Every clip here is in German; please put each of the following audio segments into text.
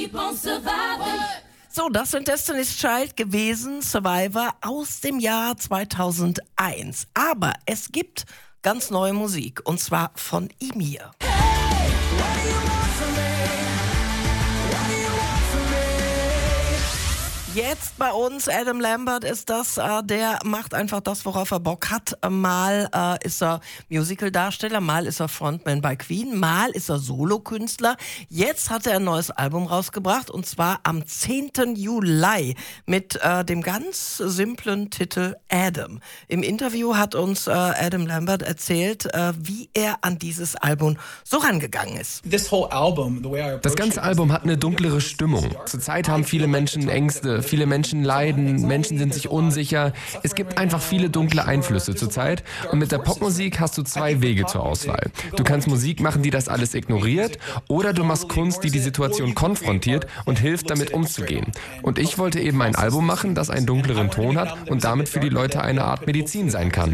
So, das sind Destiny's Child gewesen, Survivor aus dem Jahr 2001. Aber es gibt ganz neue Musik, und zwar von Emir. Jetzt bei uns, Adam Lambert ist das, der macht einfach das, worauf er Bock hat. Mal ist er Musical-Darsteller, mal ist er Frontman bei Queen, mal ist er Solokünstler. Jetzt hat er ein neues Album rausgebracht, und zwar am 10. Juli mit dem ganz simplen Titel Adam. Im Interview hat uns Adam Lambert erzählt, wie er an dieses Album so rangegangen ist. Das ganze Album hat eine dunklere Stimmung. Zurzeit haben viele Menschen Ängste, viele Menschen leiden, Menschen sind sich unsicher. Es gibt einfach viele dunkle Einflüsse zurzeit. Und mit der Popmusik hast du zwei Wege zur Auswahl. Du kannst Musik machen, die das alles ignoriert, oder du machst Kunst, die die Situation konfrontiert und hilft, damit umzugehen. Und ich wollte eben ein Album machen, das einen dunkleren Ton hat und damit für die Leute eine Art Medizin sein kann.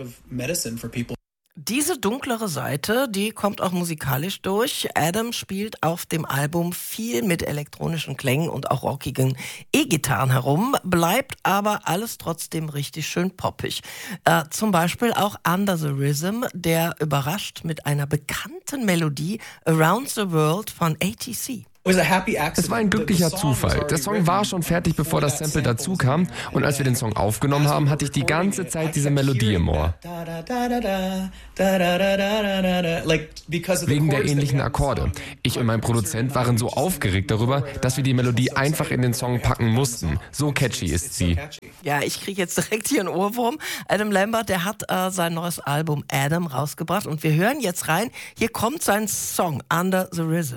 Diese dunklere Seite, die kommt auch musikalisch durch. Adam spielt auf dem Album viel mit elektronischen Klängen und auch rockigen E-Gitarren herum, bleibt aber alles trotzdem richtig schön poppig. Zum Beispiel auch Under the Rhythm, der überrascht mit einer bekannten Melodie Around the World von ATC. Es war ein glücklicher Zufall. Der Song war schon fertig, bevor das Sample dazu kam, und als wir den Song aufgenommen haben, hatte ich die ganze Zeit diese Melodie im Ohr. Wegen der ähnlichen Akkorde. Ich und mein Produzent waren so aufgeregt darüber, dass wir die Melodie einfach in den Song packen mussten. So catchy ist sie. Ja, ich kriege jetzt direkt hier einen Ohrwurm. Adam Lambert, der hat sein neues Album Adam rausgebracht, und wir hören jetzt rein. Hier kommt sein Song Under the Rhythm.